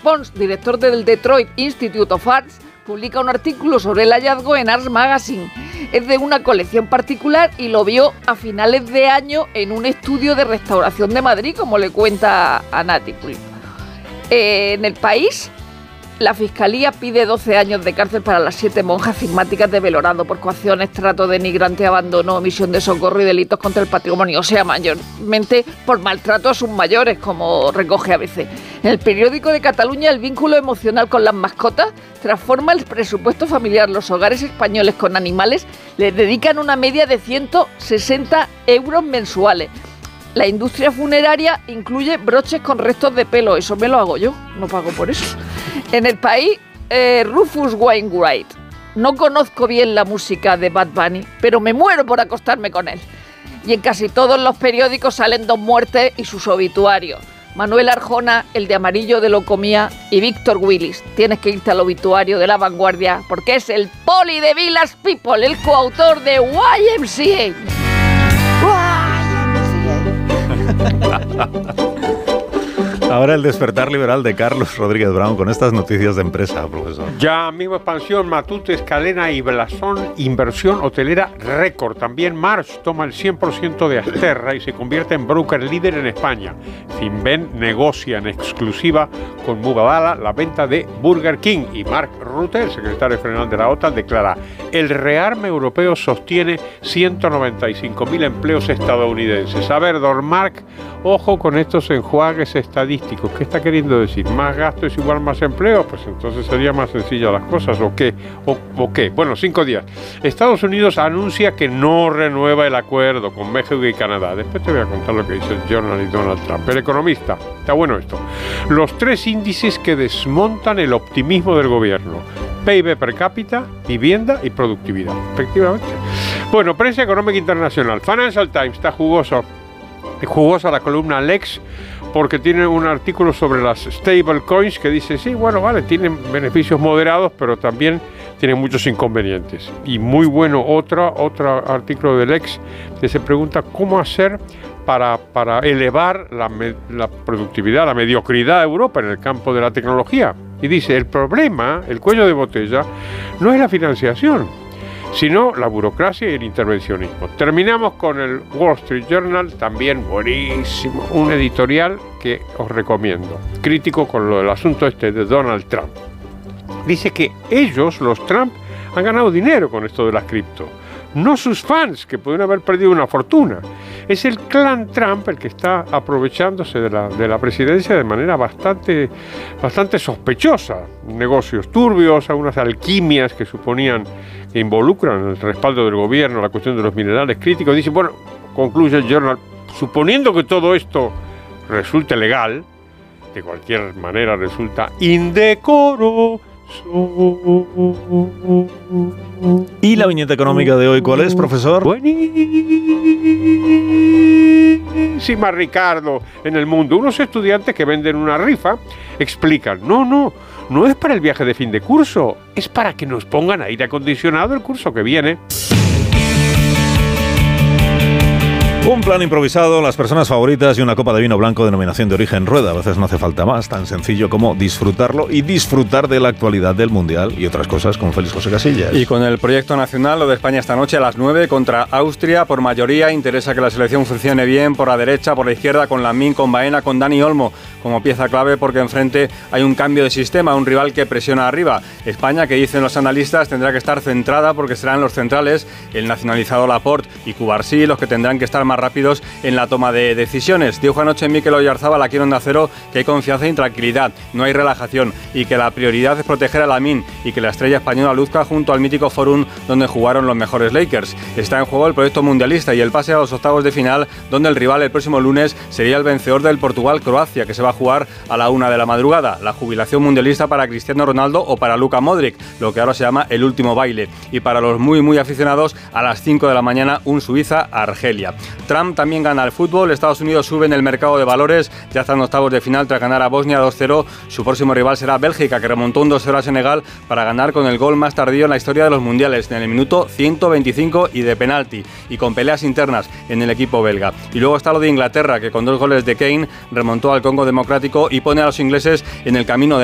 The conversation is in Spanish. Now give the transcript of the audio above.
Pons, director del Detroit Institute of Arts, publica un artículo sobre el hallazgo en Ars Magazine. Es de una colección particular y lo vio a finales de año en un estudio de restauración de Madrid, como le cuenta a Nati. En El País, la Fiscalía pide 12 años de cárcel para las 7 monjas cismáticas de Belorado por coacciones, trato denigrante, abandono, omisión de socorro y delitos contra el patrimonio, o sea, mayormente por maltrato a sus mayores, como recoge ABC. En El Periódico de Cataluña, el vínculo emocional con las mascotas transforma el presupuesto familiar. Los hogares españoles con animales les dedican una media de 160 euros mensuales. La industria funeraria incluye broches con restos de pelo. Eso me lo hago yo, no pago por eso. En El País, Rufus Wainwright. No conozco bien la música de Bad Bunny, pero me muero por acostarme con él. Y en casi todos los periódicos salen 2 muertes y sus obituarios. Manuel Arjona, el de Amarillo de Locomía, y Víctor Willis. Tienes que irte al obituario de La Vanguardia, porque es el Poli de Village People, el coautor de YMCA. Ahora el despertar liberal de Carlos Rodríguez Brown con estas noticias de empresa, profesor. Ya mismo expansión, Matute, Escalena y Blasón, inversión hotelera récord. También Marsh toma el 100% de Asterra y se convierte en broker líder en España. Finven negocia en exclusiva con Mubadala la venta de Burger King. Y Mark Rutte, el secretario general de la OTAN, declara: el rearme europeo sostiene 195.000 empleos estadounidenses. A ver, don Mark, ojo con estos enjuagues estadísticos. ¿Qué está queriendo decir? ¿Más gasto es igual más empleo? Pues entonces sería más sencilla las cosas. ¿O qué? ¿O qué? Bueno, 5 días. Estados Unidos anuncia que no renueva el acuerdo con México y Canadá. Después te voy a contar lo que dice el Journal y Donald Trump. El Economista. Está bueno esto. Los 3 índices que desmontan el optimismo del gobierno: PIB per cápita, vivienda y productividad. Efectivamente. Bueno, prensa económica internacional. Financial Times está jugosa la columna Lex, porque tiene un artículo sobre las stablecoins que dice, sí, bueno, vale, tienen beneficios moderados, pero también tienen muchos inconvenientes. Y muy bueno otro artículo del Lex que se pregunta cómo hacer para elevar la productividad, la mediocridad de Europa en el campo de la tecnología. Y dice, el problema, el cuello de botella, no es la financiación, sino la burocracia y el intervencionismo. Terminamos con el Wall Street Journal, también buenísimo, un editorial que os recomiendo, crítico con lo del asunto de Donald Trump. Dice que ellos, los Trump, han ganado dinero con esto de las cripto, no sus fans, que pueden haber perdido una fortuna. Es el clan Trump el que está aprovechándose de la presidencia de manera bastante sospechosa. Negocios turbios, algunas alquimias que que involucran el respaldo del gobierno, la cuestión de los minerales críticos. Dice, bueno, concluye el Journal, suponiendo que todo esto resulte legal, de cualquier manera resulta indecoro. ¿Y la viñeta económica de hoy cuál es, profesor? Buenísima, Ricardo. En El Mundo, unos estudiantes que venden una rifa explican, no es para el viaje de fin de curso, es para que nos pongan aire acondicionado el curso que viene. Un plan improvisado, las personas favoritas y una copa de vino blanco denominación de origen Rueda. A veces no hace falta más, tan sencillo como disfrutarlo y disfrutar de la actualidad del Mundial y otras cosas con Félix José Casillas. Y con el proyecto nacional, lo de España esta noche a las 9 contra Austria. Por mayoría interesa que la selección funcione bien por la derecha, por la izquierda, con Lamín, con Baena, con Dani Olmo como pieza clave, porque enfrente hay un cambio de sistema, un rival que presiona arriba. España, que dicen los analistas, tendrá que estar centrada porque serán los centrales, el nacionalizado Laporte y Cubarsí, los que tendrán que estar más rápidos en la toma de decisiones. Dijo anoche Mikel Oyarzabal aquí en Onda Cero que hay confianza y tranquilidad, no hay relajación y que la prioridad es proteger a Lamín y que la estrella española luzca junto al mítico Forum donde jugaron los mejores Lakers. Está en juego el proyecto mundialista y el pase a los octavos de final, donde el rival el próximo lunes sería el vencedor del Portugal-Croacia, que se va a jugar a la 1 de la madrugada. La jubilación mundialista para Cristiano Ronaldo o para Luka Modric, lo que ahora se llama el último baile. Y para los muy aficionados, a las 5 de la mañana un Suiza-Argelia. Trump también gana al fútbol. Estados Unidos sube en el mercado de valores, ya están octavos de final tras ganar a Bosnia 2-0. Su próximo rival será Bélgica, que remontó un 2-0 a Senegal para ganar con el gol más tardío en la historia de los mundiales, en el minuto 125 y de penalti, y con peleas internas en el equipo belga. Y luego está lo de Inglaterra, que con 2 goles de Kane remontó al Congo Democrático y pone a los ingleses en el camino de